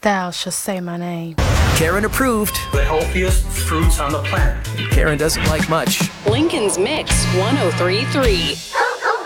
Thou shalt say my name. Karen approved. The healthiest fruits on the planet. Karen doesn't like much. Lincoln's Mix 1033.